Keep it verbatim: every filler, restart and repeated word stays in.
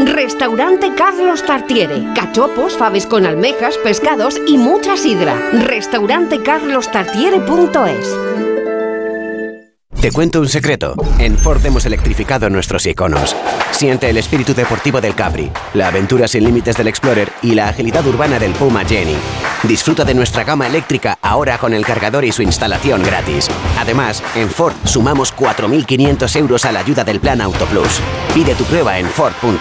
Restaurante Carlos Tartiere. Cachopos, faves con almejas, pescados y mucha sidra. restaurante carlos tartiere punto es. Te cuento un secreto. En Ford hemos electrificado nuestros iconos. Siente el espíritu deportivo del Capri, la aventura sin límites del Explorer y la agilidad urbana del Puma Jenny. Disfruta de nuestra gama eléctrica ahora con el cargador y su instalación gratis. Además, en Ford sumamos cuatro mil quinientos euros a la ayuda del Plan Auto Plus. Pide tu prueba en Ford punto es.